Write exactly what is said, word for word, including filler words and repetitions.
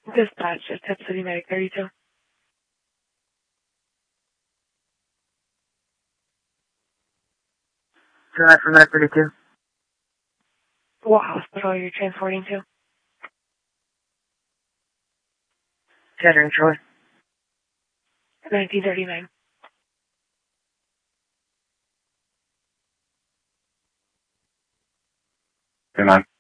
Dispatch, it's Tip City Medic thirty-two. Drive from Medic thirty-two. What hospital are you transporting to? Kettering, Troy. nineteen thirty-nine. Good night.